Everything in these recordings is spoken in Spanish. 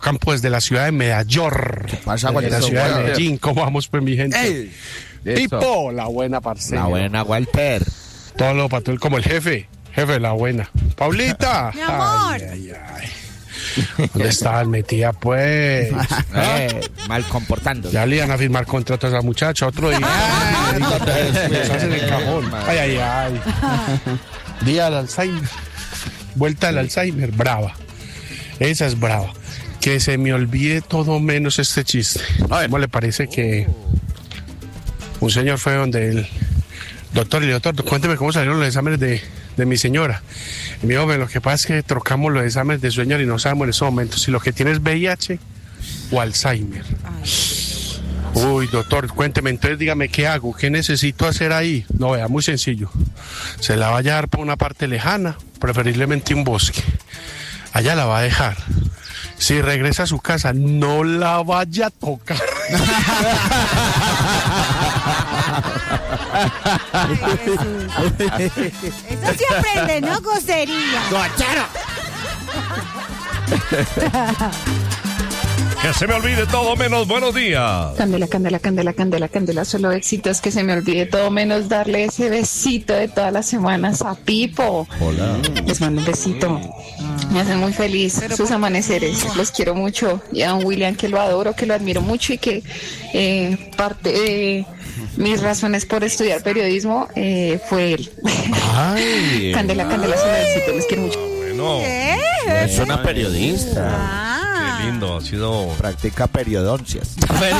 Campos de la ciudad de Medellín. ¿Qué pasa, de la ciudad de Medellín? ¿Cómo vamos, pues, mi gente? ¡Ey! Pipo, la buena parcera. La buena, Walter. Todo lo patrón como el jefe. Jefe, la buena. Paulita. Mi amor. Ay, ay, ay. ¿Dónde estaban metidas, pues? Mal comportando. Ya le iban a firmar contrato a esa muchacha otro día. Se hacen el cajón. Ay, ay, ay. Día del Alzheimer. Vuelta al Alzheimer. Brava. Esa es brava. Que se me olvide todo menos este chiste. ¿Cómo le parece que un señor fue donde el doctor y le dijo, doctor, cuénteme cómo salieron los exámenes de mi señora? Y me dijo, lo que pasa es que trocamos los exámenes de su señora y no sabemos en ese momento si lo que tiene es VIH o Alzheimer. Uy, doctor, cuénteme, entonces dígame qué hago, qué necesito hacer ahí. No, vea, muy sencillo. Se la va a llevar por una parte lejana, preferiblemente un bosque. Allá la va a dejar. Si regresa a su casa, no la vaya a tocar. Ay, Jesús. Eso sí aprende, ¿no? Grosería. ¡Cochero! Que se me olvide todo menos buenos días. Candela, candela, candela, candela, candela, solo éxitos, que se me olvide todo menos darle ese besito de todas las semanas a Pipo. Hola. Les mando un besito. Me hacen muy feliz sus amaneceres. Los quiero mucho. Y a don William, que lo adoro, que lo admiro mucho y que parte de mis razones por estudiar periodismo fue él. Ay. Candela, candela, solo éxitos. Les quiero mucho. Bueno, Es una periodista. qué lindo, ha sido... Practica periodoncias.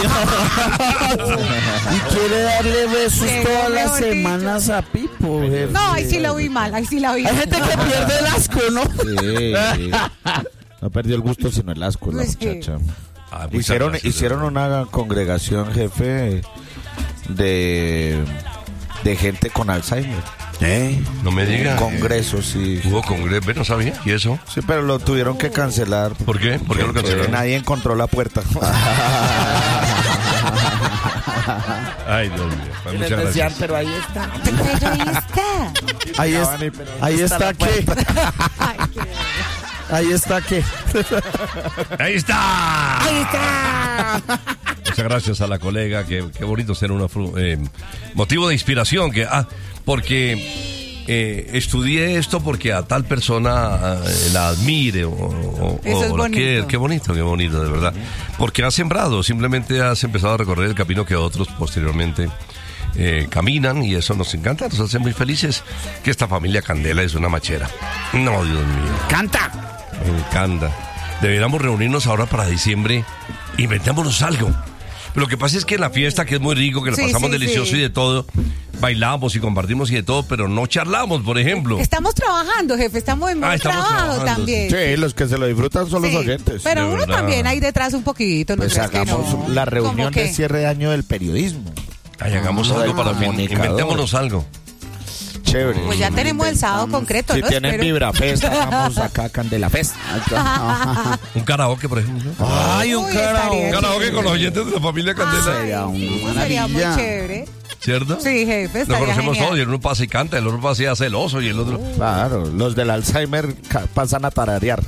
Y quiere darle besos todas las semanas a Pipo, jefe. No, ahí sí lo vi mal, ahí sí la vi. Hay gente que pierde el asco, ¿no? Sí. No perdió el gusto, sino el asco, la Pues sí. muchacha. Ah, muchas gracias, Hicieron una congregación, jefe, de gente con Alzheimer. No me diga. Congreso, sí. Hubo congreso, no sabía. ¿Y eso? Sí, pero lo tuvieron que cancelar. ¿Por qué? ¿Por qué lo cancelaron? Nadie encontró la puerta. Ay, Dios mío. Pues muchas gracias. Pero ahí está. Pero ahí está. Ahí está qué. Ahí está qué. ¡Ahí está! ¡Ahí está! Muchas gracias a la colega. Qué bonito ser una motivo de inspiración. Porque estudié esto porque a tal persona la admire o Eso es la bonito. quiere. Qué bonito, de verdad. Porque has sembrado, simplemente has empezado a recorrer el camino que otros posteriormente caminan, y eso nos encanta, nos hace muy felices. Que esta familia Candela es una machera. No, Dios mío. ¡Canta! Me encanta. Deberíamos reunirnos ahora para diciembre. Inventémonos algo. Pero lo que pasa es que en la fiesta, que es muy rico, que la Sí, pasamos sí, delicioso sí. y de todo, bailamos y compartimos y de todo, pero no charlamos, por ejemplo. Estamos trabajando, jefe, estamos en modo estamos trabajo trabajando. también. Sí, los que se lo disfrutan son Sí, los oyentes. Pero De uno verdad. también hay detrás un poquito, ¿no Pues crees que hagamos no? la reunión ¿Cómo qué? de cierre de año del periodismo. Ay, hagamos Ah, algo para comunicador. inventémonos algo. Chévere. Pues ya tenemos el sábado concreto, Si ¿no? tienen Espero. Vibra Fest, hagamos acá Candela Fest. Un karaoke, por ejemplo. Ay, Uy, estaría Un karaoke con los oyentes de la familia Candela. Sería una Sería muy maravilla. chévere. ¿Cierto? Sí, jefe, Nos estaría conocemos genial. todos, y el uno pasa y canta, el otro pasa y hace el oso, y el otro... Claro, los del Alzheimer pasan a tararear.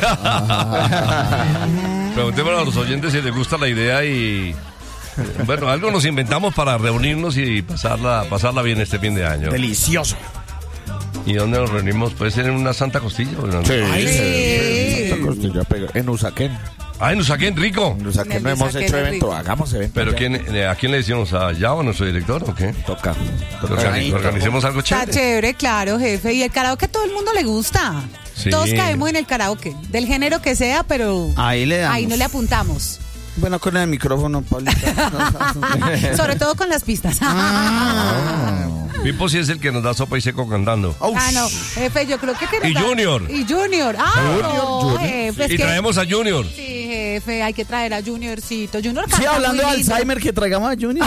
Preguntémosle a los oyentes si les gusta la idea y... Bueno, algo nos inventamos para reunirnos y pasarla bien este fin de año. Delicioso. ¿Y dónde nos reunimos? ¿Puede ser en una Santa Costilla? ¿O en Sí. Santa Costilla pega. En Usaquén. Ah, en Usaquén, rico. En Usaquén En no hemos Usaquén hecho es evento. rico. Hagamos evento. ¿Pero ya. a quién le decimos? ¿Allá o a nuestro director o qué? Toca. Organicemos algo Está chévere. chévere, claro, jefe. Y el karaoke a todo el mundo le gusta. Sí. Todos caemos en el karaoke, del género que sea, pero Ahí le damos. ahí no le apuntamos. Bueno, con el micrófono, Paulita. Sobre todo con las pistas. Pipo sí es el que nos da sopa y seco cantando. Ah, no, jefe, yo creo que... Y Junior. Y Junior. Ah, no, jefe, es Y que... traemos a Junior. Sí, jefe, hay que traer a Juniorcito. Junior canta Sí, hablando de muy lindo. Alzheimer, que traigamos a Junior.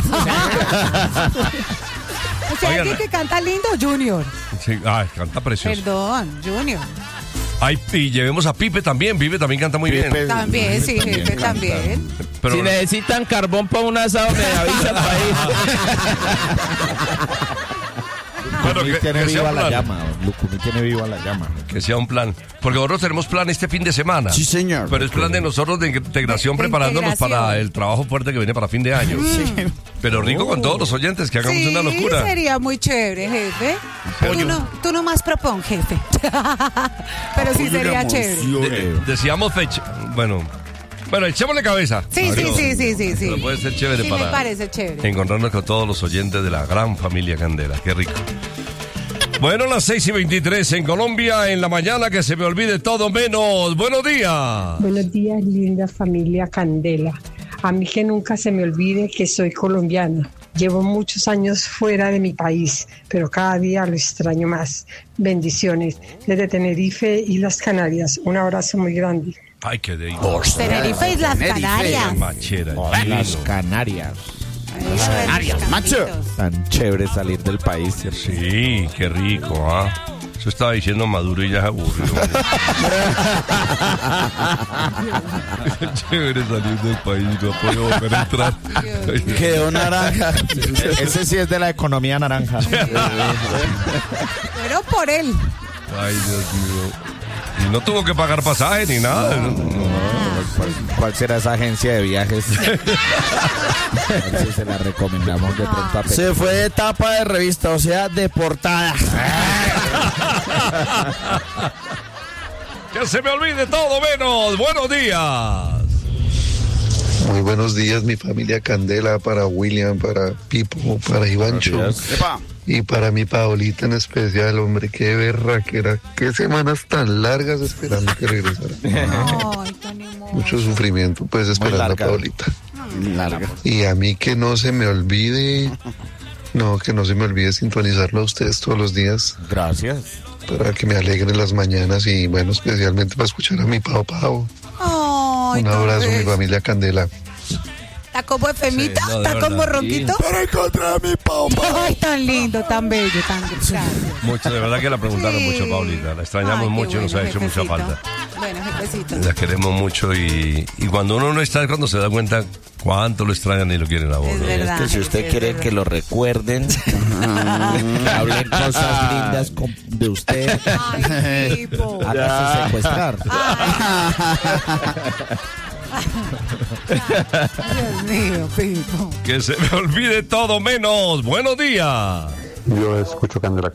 O sea, Oigan. alguien que canta lindo, Junior. Sí, ay, canta precioso. Perdón, Junior. Ay, y llevemos a Pipe también. Pipe también canta muy bien. También, sí, jefe, también. Pero, Si necesitan carbón para un asado, me avisan para ir. Lucumí tiene que sea viva un la plan. llama. Lucumí tiene viva la llama. Que sea un plan. Porque nosotros tenemos plan este fin de semana. Sí, señor. Pero es plan de nosotros de integración, De preparándonos integración. para el trabajo fuerte que viene para fin de año. Pero rico con todos los oyentes, que hagamos una locura. Sería muy chévere, jefe. serio? Tú nomás propon, jefe. Pero sí sería chévere. Decíamos fecha. Bueno, echémosle cabeza. Sí. Pero puede ser chévere Sí, para me parece chévere. encontrarnos con todos los oyentes de la gran familia Candela. Qué rico. Bueno, las 6:23 en Colombia, en la mañana, que se me olvide todo menos. Buenos días. Buenos días, linda familia Candela. A mí que nunca se me olvide que soy colombiana. Llevo muchos años fuera de mi país, pero cada día lo extraño más. Bendiciones desde Tenerife y las Canarias. Un abrazo muy grande. Ay, qué de Tenerife y las Canarias. machera. Las divino. Canarias. Canarias, macho. Tan chévere salir del país. ¿cierto? Sí, qué rico, ¿ah? Eso estaba diciendo Maduro y ya se aburrió. Chévere salir del país, no puedo volver a entrar. Quedó naranja. Ese sí es de la economía naranja. Pero por él. Ay, Dios mío. Y no tuvo que pagar pasaje ni nada. ¿Cuál será esa agencia de viajes? A ver si se la recomendamos de pronto a Se fue de tapa de revista, o sea, de portada. Que se me olvide todo menos. Buenos días. Muy buenos días, mi familia Candela, para William, para Pipo, para Ivancho Epa. y para mi Paolita en especial, hombre, qué berraquera, qué semanas tan largas esperando que regresara. Ay, tan hermoso. Mucho sufrimiento, pues, esperando a larga. Paolita. Larga. Y a mí que no se me olvide, sintonizarlo a ustedes todos los días Gracias. para que me alegren las mañanas y, bueno, especialmente para escuchar a mi Pao. Ay, Un tan abrazo, mi bello. familia Candela. ¿Está como efemita? Sí, no, de ¿Está como verdad. ronquito? Para encontrar a mi Pao. Ay, tan lindo, tan bello, tan gracias. Mucho, de verdad que la preguntaron Sí. mucho, Paulita. La extrañamos Ay, qué mucho y nos ha bueno, hecho mucha jefecito. falta. Bueno, jefecito. La queremos mucho y cuando uno no está es cuando se da cuenta cuánto lo extrañan y lo quieren a uno. Es verdad. Que si usted es quiere verdad. que lo recuerden, que hablen cosas lindas de usted, Ay, Pipo. hágase secuestrar. Dios mío, Pipo. Que se me olvide todo menos. Buenos días. Yo escucho Candela.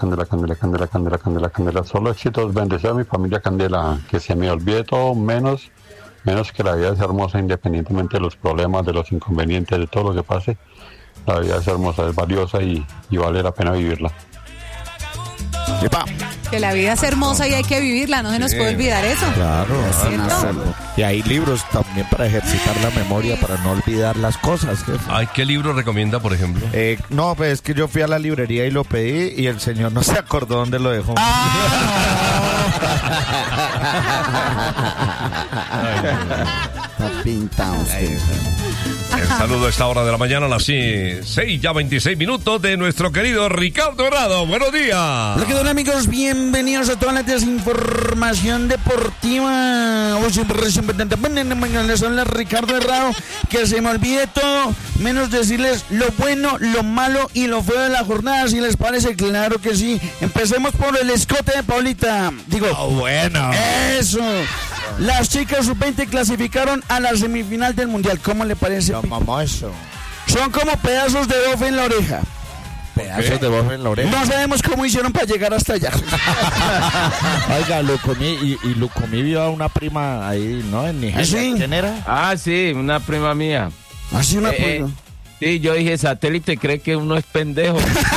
Solo éxitos, bendición a mi familia Candela. Que se me olvide todo menos que la vida es hermosa independientemente de los problemas, de los inconvenientes, de todo lo que pase. La vida es hermosa, es valiosa y vale la pena vivirla. Epa. Que la vida es hermosa y hay que vivirla, no se nos puede olvidar eso. Claro. ¿Cierto? Y hay libros también para ejercitar la memoria, para no olvidar las cosas, jefe. Ay, ¿qué libro recomienda, por ejemplo? No, pues es que yo fui a la librería y lo pedí y el señor no se acordó dónde lo dejó. Está pintado usted. El saludo a esta hora de la mañana, a las 6:26 de nuestro querido Ricardo Herrado. Buenos días. Hola, ¿qué tal, amigos? Bienvenidos a toda la desinformación deportiva. Les habla Ricardo Herrado. Que se me olvide todo, menos decirles lo bueno, lo malo y lo feo de la jornada. Si les parece, claro que sí. Empecemos por el escote de Paulita. Digo, bueno. eso. Las chicas sub-20 clasificaron a la semifinal del Mundial. ¿Cómo le parece? Mamá, eso. Son como pedazos de bofe en la oreja. Pedazos de voz en la oreja. No sabemos cómo hicieron para llegar hasta allá. Oiga, Lucumí, y Lucumí vio a una prima ahí, ¿no? En Nigeria. ¿Sí? ¿Quién era? Ah, sí, una prima mía. Así una Sí, yo dije, satélite cree que uno es pendejo.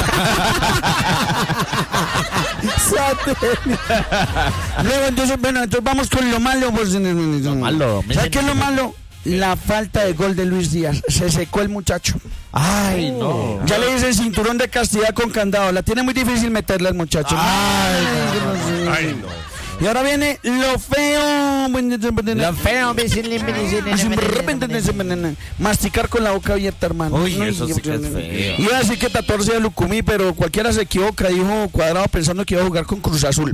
Luego, entonces vamos con lo malo. Pues, malo. ¿Sabes qué es lo malo? La falta de gol de Luis Díaz. Se secó el muchacho. Ay, no. Ya le hice el cinturón de castidad con candado. La tiene muy difícil meterla al muchacho. Ay, no. Y ahora viene lo feo. Lo feo, Masticar con la boca abierta, hermano. Uy, eso sí que es feo. Iba a decir que 14 de Lucumí, pero cualquiera se equivoca. Dijo Cuadrado pensando que iba a jugar con Cruz Azul.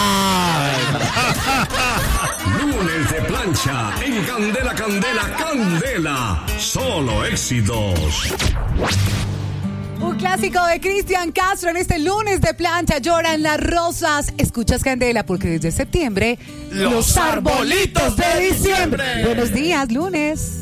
Lunes de plancha en Candela. Solo éxitos. Un clásico de Cristian Castro en este lunes de plancha. Lloran las rosas. Escuchas Candela porque desde septiembre los arbolitos de diciembre. Buenos días, lunes.